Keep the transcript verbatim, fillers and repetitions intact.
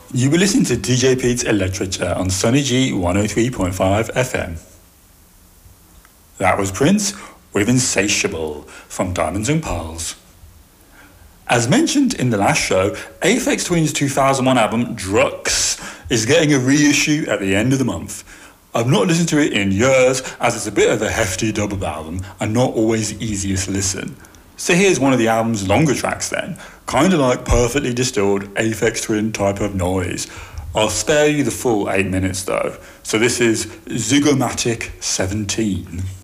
You were listening to D J Pete's Electrica on Sunny G one oh three point five F M. That was Prince with Insatiable from Diamonds and Pearls. As mentioned in the last show, Aphex Twin's two thousand one album Drux is getting a reissue at the end of the month. I've not listened to it in years as it's a bit of a hefty double album and not always the easiest listen. So here's one of the album's longer tracks then, kinda like perfectly distilled Aphex Twin type of noise. I'll spare you the full eight minutes though. So this is Zygomatic seventeen.